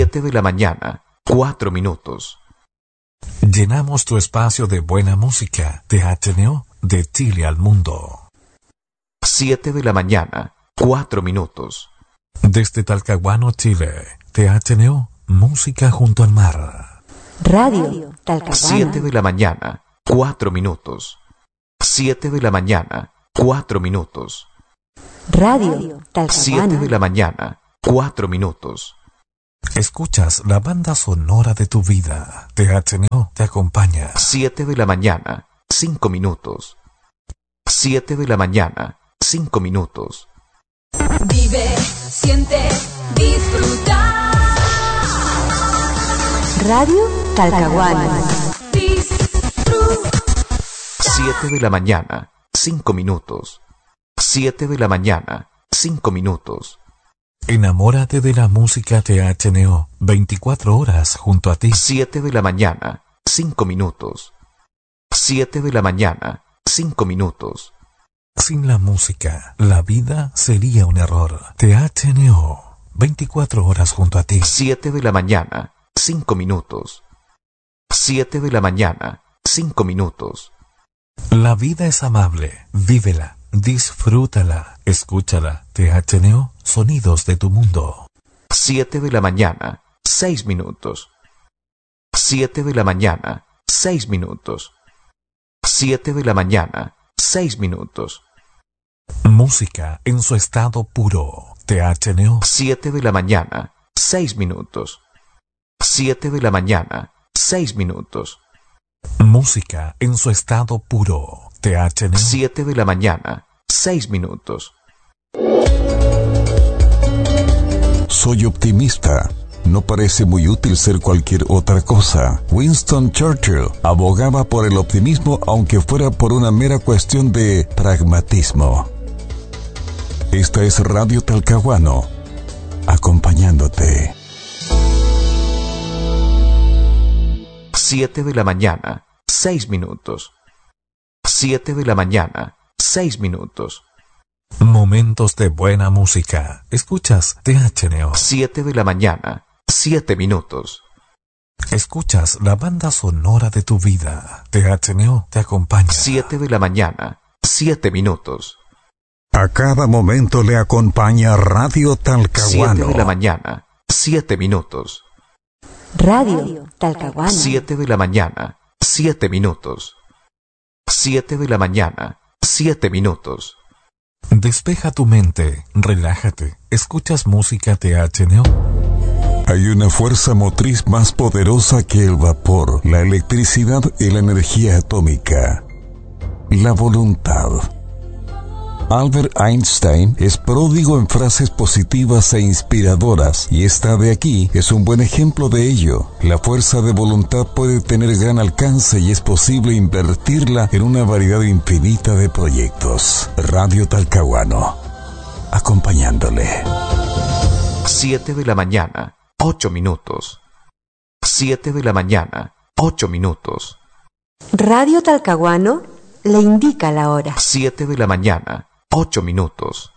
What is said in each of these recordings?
7 de la mañana, 4 minutos. Llenamos tu espacio de buena música, THNO, de Chile al mundo. 7 de la mañana, 4 minutos. Desde Talcahuano, Chile, THNO, música junto al mar. Radio Talcahuano. 7 de la mañana, 4 minutos. 7 de la mañana, 4 minutos. Radio Talcahuano. 7 de la mañana, 4 minutos. Escuchas la banda sonora de tu vida. THNO te acompaña. 7 de la mañana, 5 minutos. 7 de la mañana, 5 minutos. Vive, siente, disfruta. Radio Talcahuano. 7 de la mañana, 5 minutos. 7 de la mañana, 5 minutos. Enamórate de la música THNO, 24 horas junto a ti. 7 de la mañana, 5 minutos. 7 de la mañana, 5 minutos. Sin la música, la vida sería un error. THNO, 24 horas junto a ti. 7 de la mañana, 5 minutos. 7 de la mañana, 5 minutos. La vida es amable, vívela, disfrútala, escúchala. THNO, sonidos de tu mundo. 7 de la mañana, 6 minutos. 7 de la mañana, 6 minutos. 7 de la mañana, 6 minutos. Música en su estado puro. THNO. 7 de la mañana, 6 minutos. 7 de la mañana, 6 minutos. Música en su estado puro. THNO. 7 de la mañana, 6 minutos. Soy optimista. No parece muy útil ser cualquier otra cosa. Winston Churchill abogaba por el optimismo aunque fuera por una mera cuestión de pragmatismo. Esta es Radio Talcahuano, acompañándote. 7 de la mañana, 6 minutos. 7 de la mañana, 6 minutos. Momentos de buena música. Escuchas THNO. 7 de la mañana, 7 minutos. Escuchas la banda sonora de tu vida. THNO te acompaña. 7 de la mañana, 7 minutos. A cada momento le acompaña Radio Talcahuano. 7 de la mañana, 7 minutos. Radio Talcahuano. 7 de la mañana, 7 minutos. 7 de la mañana, 7 minutos. Despeja tu mente, relájate. Escuchas música THNO. Hay una fuerza motriz más poderosa que el vapor, la electricidad y la energía atómica. La voluntad. Albert Einstein es pródigo en frases positivas e inspiradoras, y esta de aquí es un buen ejemplo de ello. La fuerza de voluntad puede tener gran alcance y es posible invertirla en una variedad infinita de proyectos. Radio Talcahuano, acompañándole. 7 de la mañana, 8 minutos. 7 de la mañana, 8 minutos. Radio Talcahuano le indica la hora. 7 de la mañana, 8 minutos.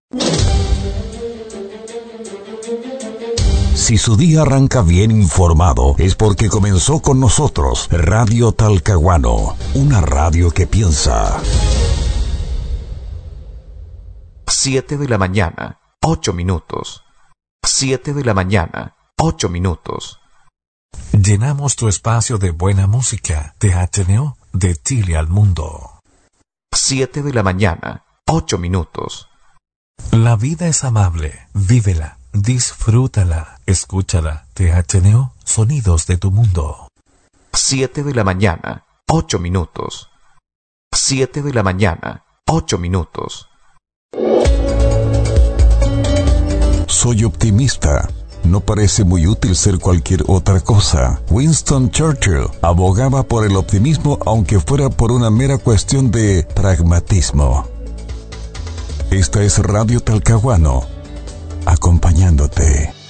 Si su día arranca bien informado, es porque comenzó con nosotros. Radio Talcahuano, una radio que piensa. 7 de la mañana, 8 minutos. 7 de la mañana, 8 minutos. Llenamos tu espacio de buena música. THNO, de Chile al mundo. 7 de la mañana, 8 minutos. La vida es amable, vívela, disfrútala, escúchala. THNO, sonidos de tu mundo. 7 de la mañana, 8 minutos. 7 de la mañana, 8 minutos. Soy optimista. No parece muy útil ser cualquier otra cosa. Winston Churchill abogaba por el optimismo aunque fuera por una mera cuestión de pragmatismo. Esta es Radio Talcahuano, acompañándote.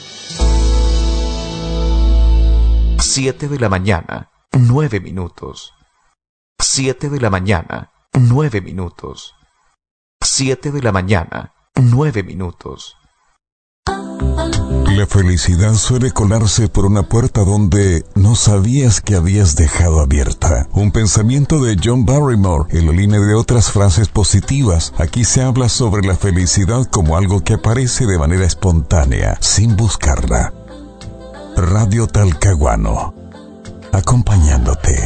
7 de la mañana, 9 minutos. 7 de la mañana, 9 minutos. 7 de la mañana, 9 minutos. La felicidad suele colarse por una puerta donde no sabías que habías dejado abierta. Un pensamiento de John Barrymore en la línea de otras frases positivas. Aquí se habla sobre la felicidad como algo que aparece de manera espontánea, sin buscarla. Radio Talcahuano, acompañándote.